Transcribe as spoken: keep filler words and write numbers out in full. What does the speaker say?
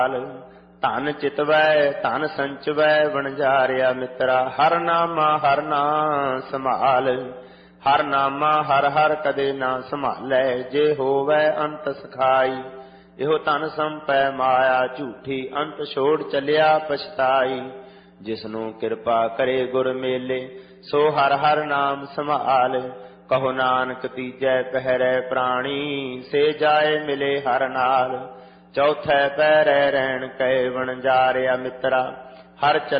ਧਨ ਚਿਤਵੈ ਧਨ ਸੰਚਵੈ ਵਣਜਾਰਿਆ ਮਿੱਤਰਾ। ਹਰ ਨਾਮਾ ਹਰ ਨਾਮ ਸੰਭਾਲ, ਹਰ ਨਾਮਾ ਹਰ ਹਰ ਕਦੇ ਨਾ ਸੰਭਾਲੈ। ਜੇ ਹੋਵੈ ਅੰਤ ਸਖਾਈ, ਇਹੋ ਧਨ ਸੰਪੈ ਮਾਇਆ ਝੂਠੀ। ਅੰਤ ਛੋੜ ਚਲਿਆ ਪਛਤਾਈ, ਜਿਸਨੂੰ ਕਿਰਪਾ ਕਰੇ ਗੁਰ ਮੇਲੇ। ਸੋ ਹਰ ਹਰ ਨਾਮ ਸੰਭਾਲ, ਕਹੋ ਨਾਨਕ ਤੀਜੈ ਪਹਿਰੈ ਪ੍ਰਾਣੀ। ਸੇ ਜਾਏ ਮਿਲੇ ਹਰ ਨਾਲ, ਚੌਥੈ ਪਹਿਰੈ ਰਹਿਣ ਕੈ ਵਣਜਾਰਿਆ ਮਿੱਤਰਾ। ਹਰ